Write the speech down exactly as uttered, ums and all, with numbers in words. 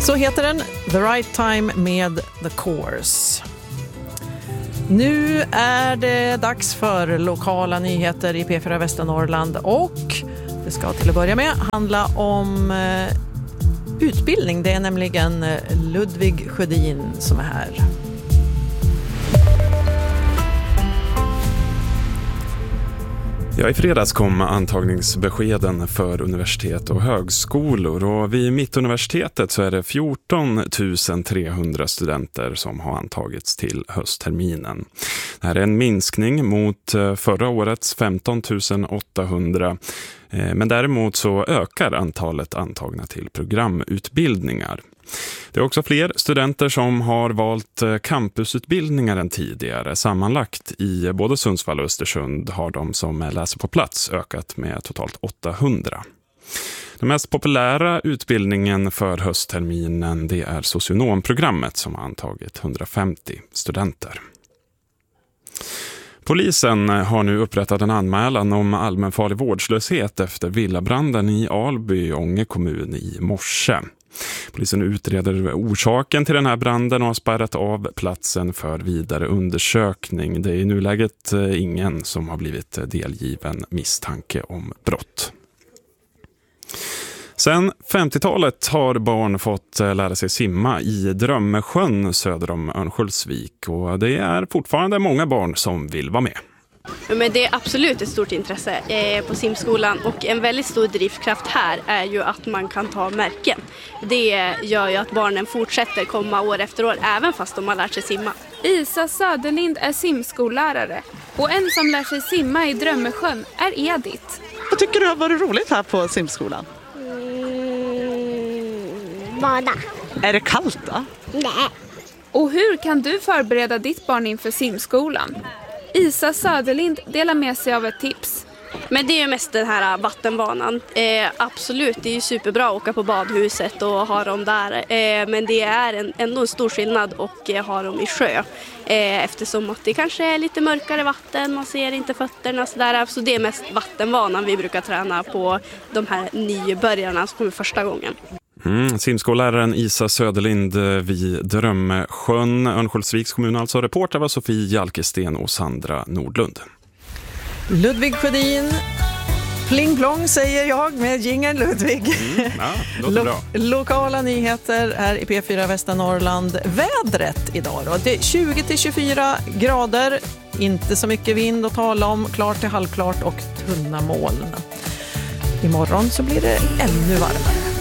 Så heter den, The Right Time med The Course. Nu är det dags för lokala nyheter i P fyra Västernorrland och det ska till att börja med handla om eh, utbildning. Det är nämligen Ludvig Sjödin som är här. Ja, i fredags kom antagningsbeskeden för universitet och högskolor och vid Mittuniversitetet så är det fjorton tusen trehundra studenter som har antagits till höstterminen. Det här är en minskning mot förra årets femton tusen åttahundra, men däremot så ökar antalet antagna till programutbildningar. Det är också fler studenter som har valt campusutbildningar än tidigare. Sammanlagt i både Sundsvall och Östersund har de som läser på plats ökat med totalt åttahundra. Den mest populära utbildningen för höstterminen det är socionomprogrammet som har antagit hundrafemtio studenter. Polisen har nu upprättat en anmälan om allmänfarlig vårdslöshet efter villabranden i Alby, Ånge kommun i morse. Polisen utreder orsaken till den här branden och har spärrat av platsen för vidare undersökning. Det är i nuläget ingen som har blivit delgiven misstanke om brott. Sen femtiotalet har barn fått lära sig simma i Drömmesjön söder om Örnsköldsvik och det är fortfarande många barn som vill vara med. Men det är absolut ett stort intresse eh, på simskolan och en väldigt stor drivkraft här är ju att man kan ta märken. Det gör ju att barnen fortsätter komma år efter år även fast de har lärt sig simma. Isa Söderlind är simskollärare och en som lär sig simma i Drömmesjön är Edith. Vad tycker du har varit roligt här på simskolan? Mm, bada. Är det kallt då? Nej. Och hur kan du förbereda ditt barn inför simskolan? Isa Söderlind delar med sig av ett tips. Men det är ju mest den här vattenbanan. Eh, absolut, det är ju superbra att åka på badhuset och ha dem där. Eh, men det är en, ändå en stor skillnad att eh, ha dem i sjö. Eh, eftersom att det kanske är lite mörkare vatten, man ser inte fötterna. Så, där. Så det är mest vattenbanan vi brukar träna på de här nybörjarna som kommer första gången. Mm, simskolläraren Isa Söderlind vid Drömmesjön, Örnsköldsviks kommun, alltså. Reporter var Sofie Jalkesten och Sandra Nordlund. Ludvig Sjödin, pling plong säger jag med jingeln Ludvig. Mm, ja, låter bra. Lo- lokala nyheter här i P fyra Västernorrland. Vädret idag då, det är tjugo till tjugofyra grader, inte så mycket vind att tala om, klart till halvklart och tunna moln. Imorgon så blir det ännu varmare.